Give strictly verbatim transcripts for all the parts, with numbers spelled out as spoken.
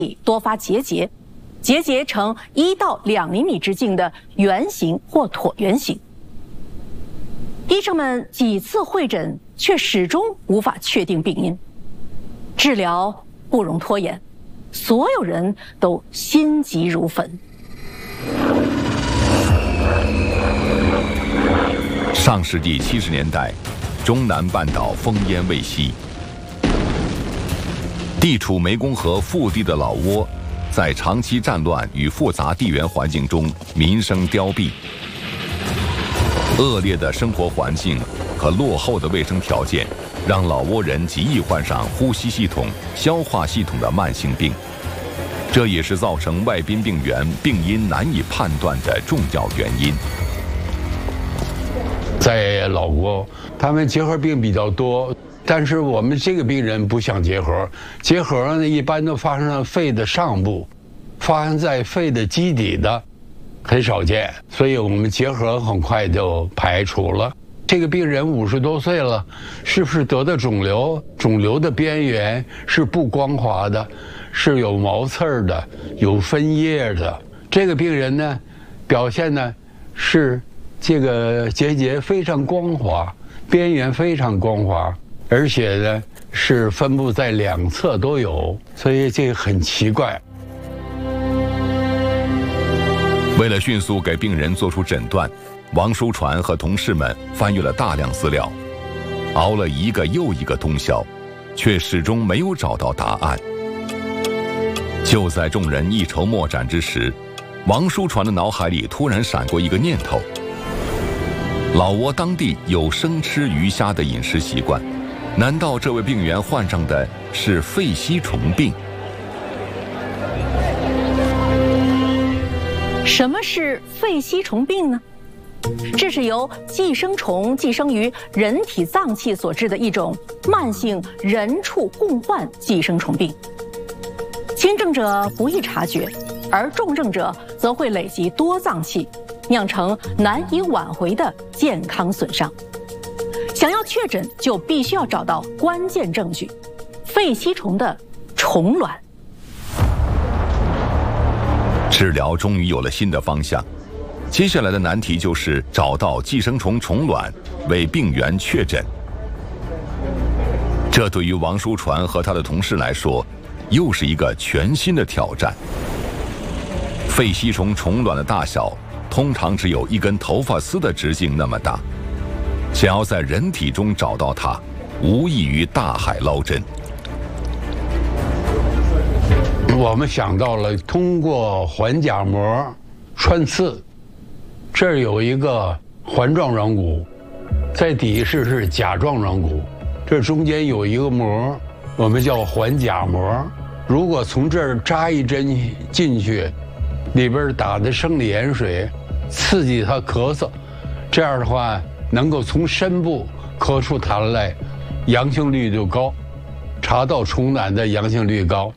多发结节，结节呈一到两厘米直径的圆形或椭圆形。医生们几次会诊，却始终无法确定病因，治疗不容拖延，所有人都心急如焚。 上世纪七十年代，中南半岛烽烟未息，地处湄公河腹地的老挝，在长期战乱与复杂地缘环境中民生凋敝。恶劣的生活环境和落后的卫生条件，让老挝人极易患上呼吸系统、消化系统的慢性病，这也是造成外宾病原病因难以判断的重要原因。 在老挝，他们结核病比较多，但是我们这个病人不像结核，结核呢一般都发生在肺的上部，发生在肺的基底的很少见，所以我们结核很快就排除了。这个病人五十多岁了，是不是得的肿瘤？肿瘤的边缘是不光滑的，是有毛刺儿的，有分叶的。这个病人呢，表现呢是这个结节非常光滑，边缘非常光滑，而且呢是分布在两侧都有，所以这个很奇怪。 为了迅速给病人做出诊断，王书传和同事们翻阅了大量资料，熬了一个又一个通宵，却始终没有找到答案。就在众人一筹莫展之时，王书传的脑海里突然闪过一个念头：老挝当地有生吃鱼虾的饮食习惯，难道这位病员患上的是肺吸虫病？ 什么是肺吸虫病呢？这是由寄生虫寄生于人体脏器所致的一种慢性人畜共患寄生虫病。轻症者不易察觉，而重症者则会累积多脏器，酿成难以挽回的健康损伤。想要确诊，就必须要找到关键证据——肺吸虫的虫卵。 治疗终于有了新的方向，接下来的难题就是找到寄生虫虫卵，为病源确诊。这对于王书传和他的同事来说，又是一个全新的挑战。肺吸虫虫卵的大小通常只有一根头发丝的直径那么大，想要在人体中找到它，无异于大海捞针。 我们想到了通过环甲膜穿刺，这儿有一个环状软骨，在底是是甲状软骨，这中间有一个膜，我们叫环甲膜。如果从这儿扎一针进去，里边打的生理盐水，刺激它咳嗽，这样的话能够从深部咳出痰来，阳性率就高，查到虫卵的阳性率高。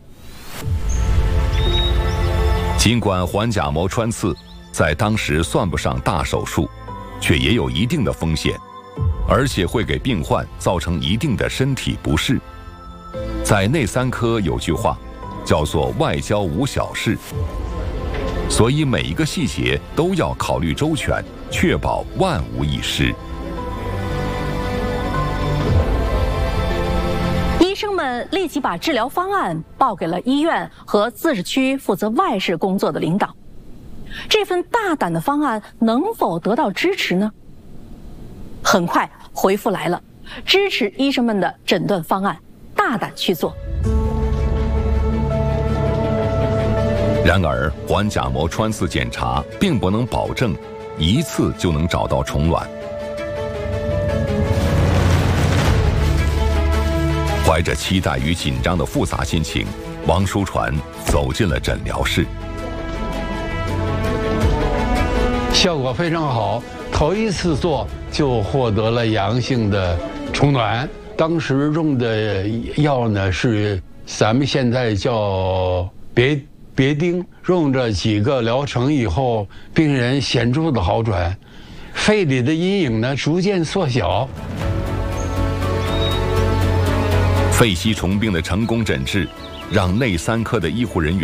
尽管环甲膜穿刺在当时算不上大手术，却也有一定的风险，而且会给病患造成一定的身体不适。在内三科有句话，叫做外交无小事，所以每一个细节都要考虑周全，确保万无一失。 医生们立即把治疗方案报给了医院和自治区负责外事工作的领导。这份大胆的方案能否得到支持呢？很快回复来了，支持医生们的诊断方案，大胆去做。 然而，环甲膜穿刺检查并不能保证一次就能找到虫卵。怀着期待与紧张的复杂心情，王书传走进了诊疗室。 效果非常好，头一次做就获得了阳性的虫卵。当时用的药呢是咱们现在叫别别丁，用这几个疗程以后，病人显著的好转，肺里的阴影呢逐渐缩小。 肺吸虫病的成功诊治， 让内三科的医护人员